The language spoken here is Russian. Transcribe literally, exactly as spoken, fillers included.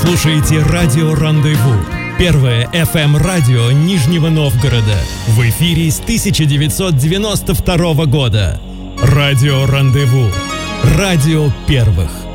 слушаете радио «Рандеву», первое эф эм-радио Нижнего Новгорода. В эфире с тысяча девятьсот девяносто второго года. Радио «Рандеву». Радио первых.